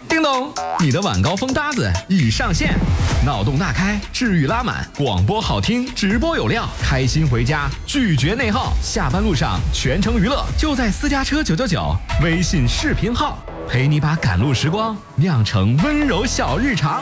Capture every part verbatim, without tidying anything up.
叮咚，你的晚高峰搭子已上线，脑洞大开，治愈拉满，广播好听，直播有料，开心回家，拒绝内耗，下班路上全程娱乐，就在私家车九九九微信视频号，陪你把赶路时光酿成温柔小日常。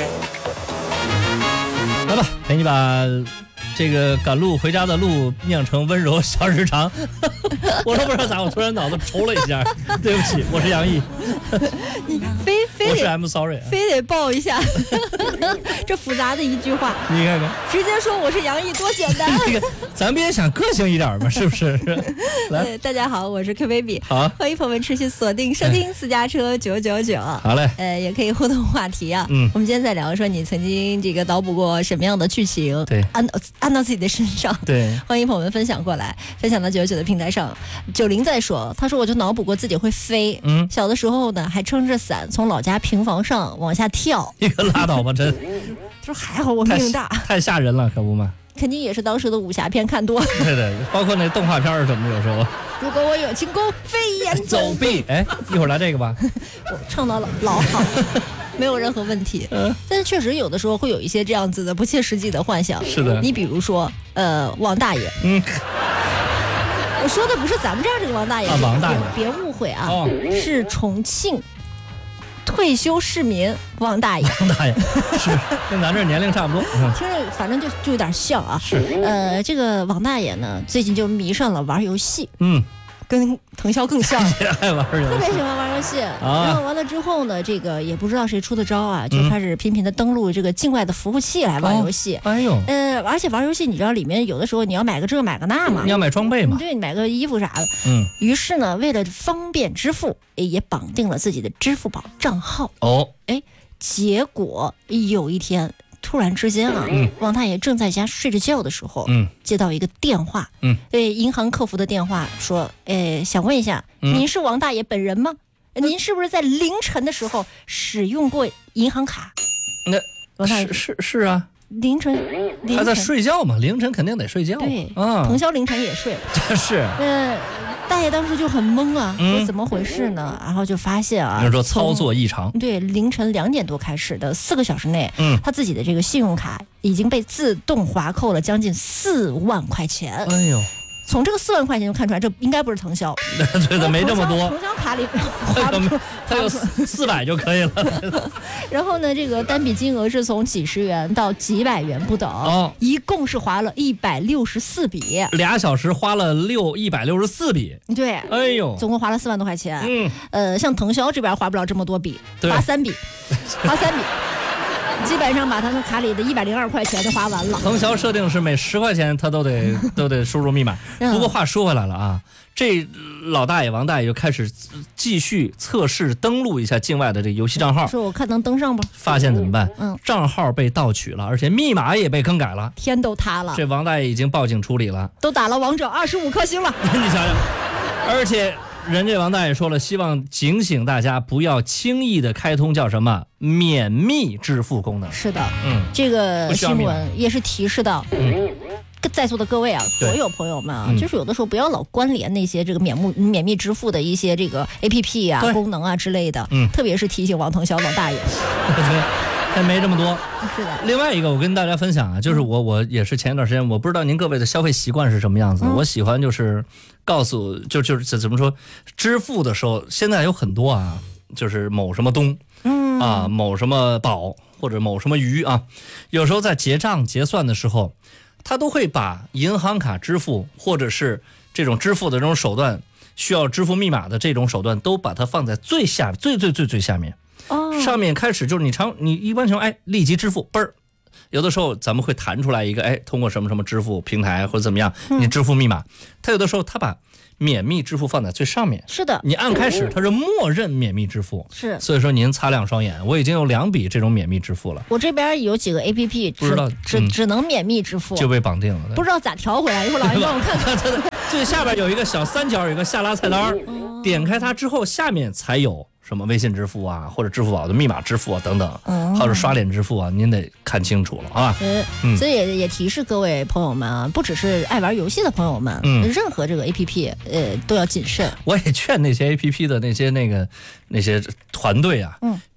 来吧，陪你把这个赶路回家的路酿成温柔小日常。我都不知道咋，我突然脑子抽了一下，对不起，我是杨毅。 你非非我是得 I'm sorry， 非得报一下，这复杂的一句话， 你看看， 直接说我是杨毅多简单。 这个咱们也想个性一点嘛，是不是？来， 对，大家好，我是 Q baby， 好， 欢迎朋友们持续锁定收听私家车九九九。 好嘞， 呃，也可以互动话题啊。 嗯， 我们今天在聊说你曾经这个脑补过什么样的剧情， 对， 按按到自己的身上。 对， 欢迎朋友们分享过来，分享到九九九的平台上。九零在说，他说我就脑补过自己会飞， 嗯， 小的时候呢还撑着伞从老家平房上往下跳。 一个拉倒吧，真。 他说还好我命大， 太吓人了，可不嘛。 肯定也是当时的武侠片看多了。 对对，包括那动画片什么的，有时候。 如果我有轻功，飞檐走壁。 哎，一会儿来这个吧。 我唱到了老好，没有任何问题。嗯，但是确实有的时候会有一些这样子的不切实际的幻想。 是的。 你比如说，呃，王大爷。 嗯。 我说的不是咱们这儿这个王大爷， 啊，王大爷， 别误会啊， 哦， 是重庆退休市民王大爷。 王大爷是跟咱这年龄差不多， 听着反正就就有点像啊。 是。 呃，这个王大爷呢，最近就迷上了玩游戏。 嗯。 跟腾霄更像， 也爱玩游戏， 特别喜欢玩游戏。 啊、 然后完了之后呢，这个也不知道谁出的招啊，就开始频频的登录这个境外的服务器来玩游戏。 哦、哎呦， 呃，而且玩游戏，你知道里面有的时候你要买个这买个那嘛， 你要买装备嘛， 对，你买个衣服啥的。 嗯。 于是呢，为了方便支付，也绑定了自己的支付宝账号。 哦， 哎，结果有一天。突然之间啊，嗯、王大爷正在家睡着觉的时候，嗯，接到一个电话，嗯，对，银行客服的电话说，哎，想问一下，嗯、您是王大爷本人吗？您是不是在凌晨的时候使用过银行卡？ 那王大爷是是是啊， 凌晨，凌晨他在睡觉嘛，凌晨肯定得睡觉。 对， 啊， 腾霄凌晨也睡， 是， 呃。大爷当时就很懵啊，说、嗯、怎么回事呢？然后就发现啊， 就是说操作异常。 对，凌晨两点多开始的四个小时内， 嗯， 他自己的这个信用卡已经被自动划扣了将近四万块钱。 哎呦！ 从这个四万块钱就看出来，这应该不是腾霄， 对的，没这么多。 腾霄卡里花他有四百就可以了。 然后呢，这个单笔金额是从几十元到几百元不等， 哦， 一共是划了一百六十四笔， 俩小时花了六一百六十四笔。 对， 哎呦， 总共花了四万多块钱。 嗯， 呃，像腾霄这边花不了这么多笔，花三笔，花三笔。基本上把他们卡里的一百零二块钱就花完了。 腾霄设定是每十块钱他都得都得输入密码。不过话说回来了啊，这老大爷王大爷就开始继续测试登录一下境外的这个游戏账号， 说我看能登上不？ 发现怎么办？ 嗯， 账号被盗取了，而且密码也被更改了， 天都塌了。 这王大爷已经报警处理了， 都打了王者二十五颗星了。 你想想，而且。人家王大爷说了，希望警醒大家不要轻易的开通叫什么免密支付功能。 是的， 嗯， 这个新闻也是提示到，嗯，在座的各位啊，所有朋友们啊，就是有的时候不要老关联那些这个免密免密支付的一些这个 A P P 啊、功能啊之类的，嗯，特别是提醒王腾霄王大爷。 还没这么多， 是的。 另外一个，我跟大家分享啊，就是我我也是前一段时间，我不知道您各位的消费习惯是什么样子。嗯、我喜欢就是告诉，就就是怎么说，支付的时候，现在有很多啊，就是某什么东，嗯啊，某什么宝或者某什么鱼啊，有时候在结账结算的时候，他都会把银行卡支付或者是这种支付的这种手段，需要支付密码的这种手段，都把它放在最下最最最最下面。哦，上面开始就是你常你一般情况哎立即支付嘣儿，有的时候咱们会弹出来一个哎通过什么什么支付平台或者怎么样你支付密码，他有的时候他把免密支付放在最上面， 是的， 你按开始它是默认免密支付， 是， 所以说您擦亮双眼，我已经有两笔这种免密支付了。 我这边有几个 A P P 不知道只、嗯、只能免密支付， 就被绑定了， 不知道咋调回来，一会儿老爷帮我看看。 最下边有一个小三角，有一个下拉菜单，嗯、点开它之后，下面才有什么微信支付啊，或者支付宝的密码支付啊等等，嗯、或者刷脸支付啊，您得看清楚了啊。 嗯，所以也也提示各位朋友们啊，不只是爱玩游戏的朋友们，嗯，任何这个 A P P 呃都要谨慎。 我也劝那些 A P P 的那些那个那些团队啊，嗯，别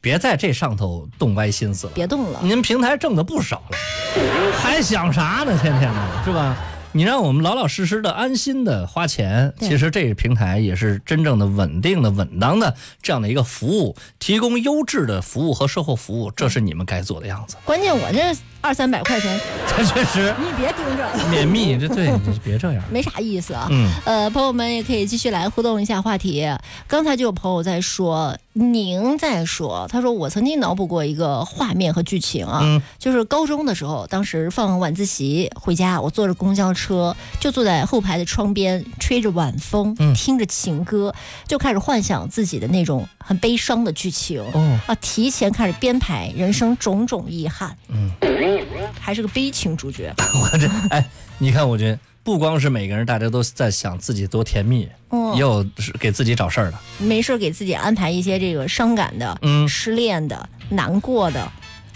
别在这上头动歪心思了， 别动了。 您平台挣的不少了，还想啥呢？天天的，是吧？你让我们老老实实的、安心的花钱，其实这个平台也是真正的稳定的、稳当的这样的一个服务，提供优质的服务和售后服务，这是你们该做的样子。 关键我这二三百块钱， 这确实， 你别盯着免密，这对，你别这样， 没啥意思啊。 嗯， 呃，朋友们也可以继续来互动一下话题。刚才就有朋友在说，您在说，他说我曾经脑补过一个画面和剧情啊， 嗯、 就是高中的时候，当时放晚自习回家，我坐着公交车，就坐在后排的窗边，吹着晚风， 嗯、 听着情歌，就开始幻想自己的那种很悲伤的剧情。 哦啊，提前开始编排人生种种遗憾。 嗯。 还是个悲情主角。 我这哎，你看，我觉得不光是每个人，大家都在想自己多甜蜜，嗯、也有给自己找事儿的， 没事给自己安排一些这个伤感的、嗯、失恋的、难过的。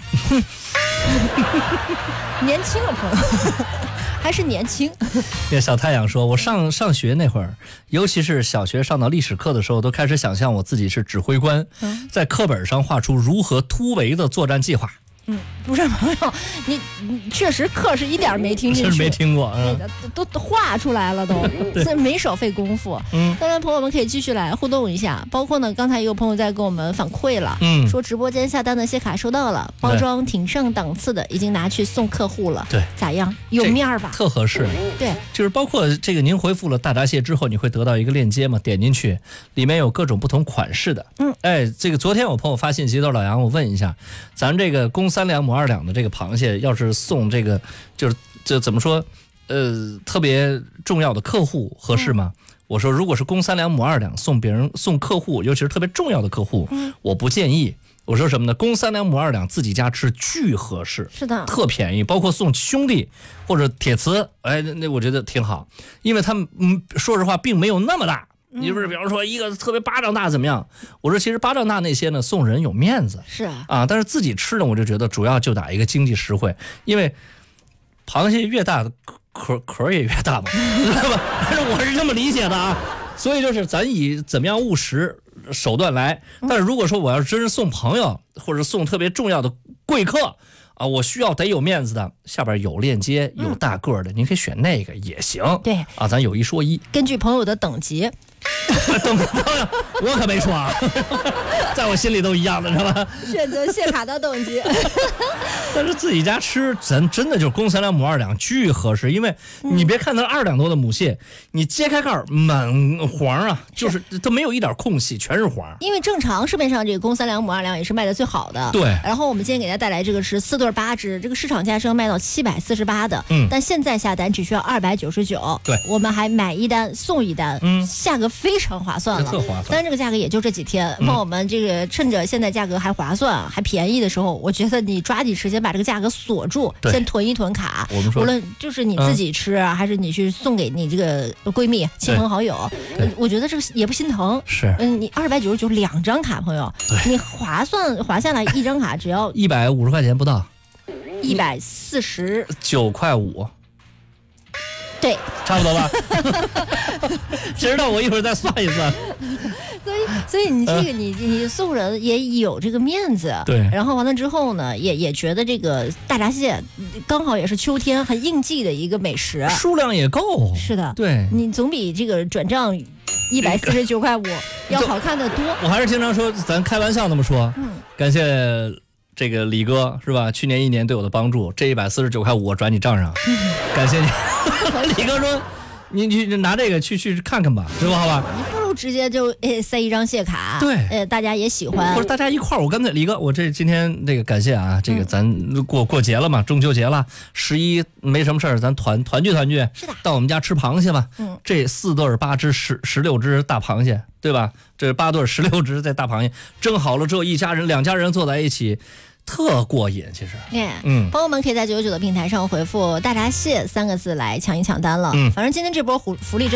年轻了，朋友，还是年轻。 这小太阳说，我上上学那会儿，尤其是小学上到历史课的时候，都开始想象我自己是指挥官，嗯、在课本上画出如何突围的作战计划。 嗯，不是朋友，你你确实课是一点没听进去， 是没听过， 嗯、都都画出来了都，这没少费功夫。嗯，当然朋友们可以继续来互动一下，包括呢，刚才也有朋友在给我们反馈了，嗯，说直播间下单的谢卡收到了，包装挺上档次的，已经拿去送客户了， 对， 咋样？有面儿吧？ 特合适， 对， 就是包括这个您回复了大闸蟹之后，你会得到一个链接嘛，点进去，里面有各种不同款式的，嗯，哎，这个昨天我朋友发信息到老杨，我问一下，咱这个公三两母二两的这个螃蟹，要是送这个，就是就怎么说，呃，特别重要的客户合适吗？嗯、我说，如果是公三两母二两送别人送客户，尤其是特别重要的客户，嗯、我不建议。我说什么呢？公三两母二两自己家吃巨合适， 是的， 特便宜。包括送兄弟或者铁瓷，哎，那我觉得挺好，因为他们嗯，说实话并没有那么大。你不是比方说一个特别巴掌大怎么样？我说其实巴掌大那些呢，送人有面子， 是啊， 啊，但是自己吃呢，我就觉得主要就打一个经济实惠，因为螃蟹越大的壳壳也越大嘛，知道吧？我是这么理解的啊，所以就是咱以怎么样务实手段来。但是如果说我要真是送朋友或者送特别重要的贵客。啊，我需要得有面子的，下边有链接，有大个的，嗯、您可以选那个也行。 对啊，咱有一说一， 根据朋友的等级。 等朋友，我可没说啊，在我心里都一样的，是吧？ 选择谢卡的等级。 但是自己家吃，咱真的就是公三两母二两，巨合适。因为你别看它二两多的母蟹，你揭开盖满黄啊，就是它没有一点空隙，全是黄。 因为正常市面上这个公三两母二两也是卖的最好的。 对。 然后我们今天给大家带来这个是四对八只，这个市场价是要卖到七百四十八的，嗯，但现在下单只需要二百九十九。 对。 我们还买一单送一单，嗯，价格非常划算了， 特划算。 但是这个价格也就这几天，那、嗯、我们这个趁着现在价格还划算、还便宜的时候，我觉得你抓紧时间把这个价格锁住，先囤一囤卡。 我们说， 无论就是你自己吃啊，嗯、还是你去送给你这个闺蜜、亲朋好友，我觉得这个也不心疼。 是， 嗯，你二百九十九两张卡，朋友，你划算划下来一张卡只要一百五十块钱不到， 一百四十九块五。 对， 差不多吧。知道我一会儿再算一算。 所以，所以你这个你你送人也有这个面子， 对。 然后完了之后呢，也也觉得这个大闸蟹刚好也是秋天很应季的一个美食， 数量也够。 是的， 对， 你总比这个转账一百四十九块五要好看的多。 我还是经常说，咱开玩笑那么说。嗯，感谢。这个李哥是吧？去年一年对我的帮助，这一百四十九块五我转你账上，嗯、感谢你。李哥说：“你你拿这个去去看看吧，知道吧？ 你不如直接就呃塞一张谢卡， 对， 呃大家也喜欢， 或者大家一块儿。我刚才李哥，我这今天这个感谢啊，这个咱过过节了嘛，中秋节了，十一没什么事儿，咱团团聚团聚， 是的， 到我们家吃螃蟹吧。嗯，这四对八只十十六只大螃蟹，对吧？这八对十六只在大螃蟹蒸好了之后，一家人两家人坐在一起。”特过瘾，其实。 Yeah, 嗯，朋友们可以在九九九的平台上回复“大闸蟹”三个字来抢一抢单了。嗯，反正今天这波福利真。